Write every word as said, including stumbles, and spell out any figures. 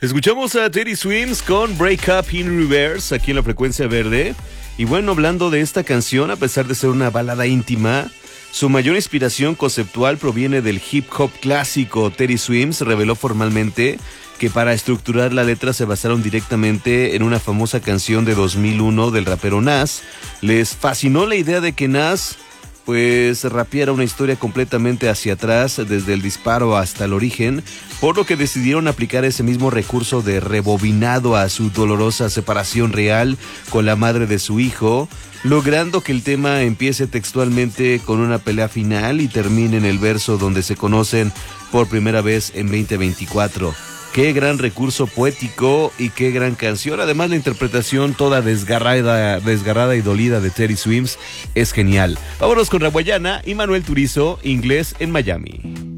Escuchamos a Teddy Swims con Break Up in Reverse aquí en la Frecuencia Verde. Y bueno, hablando de esta canción, a pesar de ser una balada íntima, su mayor inspiración conceptual proviene del hip hop clásico. Teddy Swims reveló formalmente que para estructurar la letra se basaron directamente en una famosa canción de dos mil uno del rapero Nas. Les fascinó la idea de que Nas pues rapeara una historia completamente hacia atrás, desde el disparo hasta el origen, por lo que decidieron aplicar ese mismo recurso de rebobinado a su dolorosa separación real con la madre de su hijo, logrando que el tema empiece textualmente con una pelea final y termine en el verso donde se conocen por primera vez en veinte veinticuatro. Qué gran recurso poético y qué gran canción. Además, la interpretación toda desgarrada, desgarrada y dolida de Teddy Swims es genial. Vámonos con Raguayana y Manuel Turizo, Inglés en Miami.